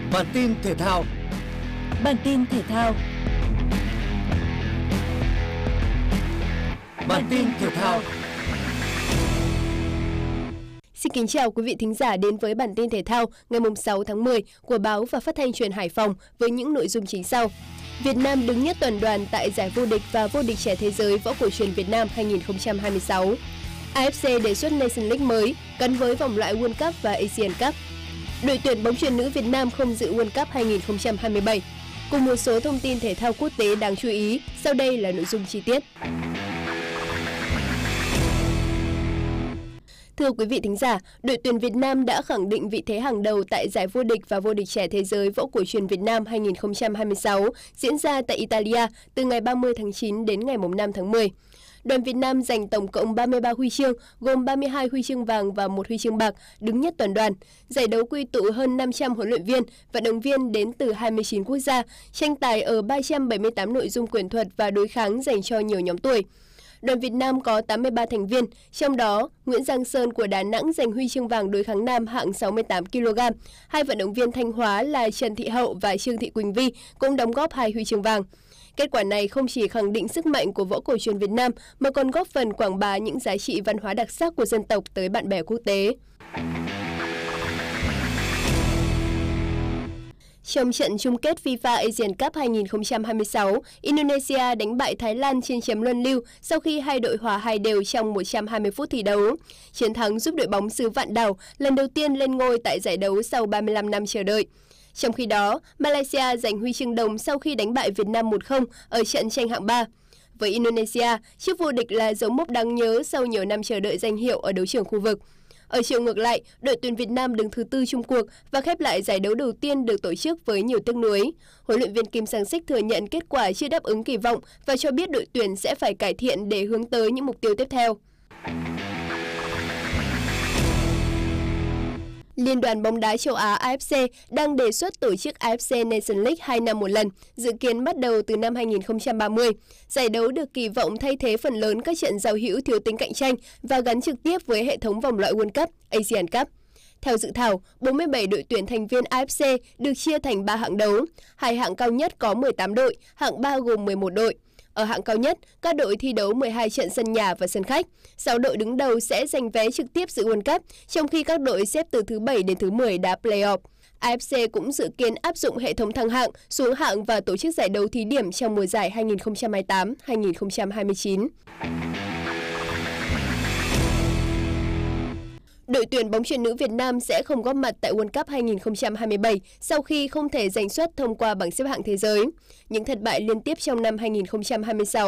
Bản tin thể thao. Bản tin thể thao. Bản tin thể thao. Xin kính chào quý vị thính giả đến với bản tin thể thao ngày 6 tháng 10 của báo và phát thanh truyền Hải Phòng với những nội dung chính sau. Việt Nam đứng nhất toàn đoàn tại giải vô địch và vô địch trẻ thế giới võ cổ truyền Việt Nam 2026. AFC đề xuất Nation League mới gắn với vòng loại World Cup và Asian Cup. Đội tuyển bóng chuyền nữ Việt Nam không dự World Cup 2027. Cùng một số thông tin thể thao quốc tế đáng chú ý, sau đây là nội dung chi tiết. Thưa quý vị thính giả, đội tuyển Việt Nam đã khẳng định vị thế hàng đầu tại giải vô địch và vô địch trẻ thế giới võ cổ truyền Việt Nam 2026 diễn ra tại Italia từ ngày 30 tháng 9 đến ngày 5 tháng 10. Đoàn Việt Nam giành tổng cộng 33 huy chương, gồm 32 huy chương vàng và 1 huy chương bạc, đứng nhất toàn đoàn. Giải đấu quy tụ hơn 500 huấn luyện viên, vận động viên đến từ 29 quốc gia, tranh tài ở 378 nội dung quyền thuật và đối kháng dành cho nhiều nhóm tuổi. Đoàn Việt Nam có 83 thành viên, trong đó Nguyễn Giang Sơn của Đà Nẵng giành huy chương vàng đối kháng nam hạng 68 kg. Hai vận động viên Thanh Hóa là Trần Thị Hậu và Trương Thị Quỳnh Vi cũng đóng góp 2 huy chương vàng. Kết quả này không chỉ khẳng định sức mạnh của võ cổ truyền Việt Nam mà còn góp phần quảng bá những giá trị văn hóa đặc sắc của dân tộc tới bạn bè quốc tế. Trong trận chung kết FIFA Asian Cup 2026, Indonesia đánh bại Thái Lan trên chấm luân lưu sau khi hai đội hòa 2 đều trong 120 phút thi đấu. Chiến thắng giúp đội bóng xứ Vạn Đảo lần đầu tiên lên ngôi tại giải đấu sau 35 năm chờ đợi. Trong khi đó, Malaysia giành huy chương đồng sau khi đánh bại Việt Nam 1-0 ở trận tranh hạng 3. Với Indonesia, chức vô địch là dấu mốc đáng nhớ sau nhiều năm chờ đợi danh hiệu ở đấu trường khu vực. Ở chiều ngược lại, đội tuyển Việt Nam đứng thứ 4 chung cuộc và khép lại giải đấu đầu tiên được tổ chức với nhiều tiếc nuối. Huấn luyện viên Kim Sang-sik thừa nhận kết quả chưa đáp ứng kỳ vọng và cho biết đội tuyển sẽ phải cải thiện để hướng tới những mục tiêu tiếp theo. Liên đoàn bóng đá châu Á AFC đang đề xuất tổ chức AFC Nation League 2 năm một lần, dự kiến bắt đầu từ năm 2030. Giải đấu được kỳ vọng thay thế phần lớn các trận giao hữu thiếu tính cạnh tranh và gắn trực tiếp với hệ thống vòng loại World Cup, Asian Cup. Theo dự thảo, 47 đội tuyển thành viên AFC được chia thành 3 hạng đấu. Hai hạng cao nhất có 18 đội, hạng 3 gồm 11 đội. Ở hạng cao nhất, các đội thi đấu 12 trận sân nhà và sân khách. 6 đội đứng đầu sẽ giành vé trực tiếp dự World Cup, trong khi các đội xếp từ thứ 7 đến thứ 10 đá play-off. AFC cũng dự kiến áp dụng hệ thống thăng hạng, xuống hạng và tổ chức giải đấu thí điểm trong mùa giải 2028-2029. Đội tuyển bóng chuyền nữ Việt Nam sẽ không góp mặt tại World Cup 2027 sau khi không thể giành suất thông qua bảng xếp hạng thế giới. Những thất bại liên tiếp trong năm 2026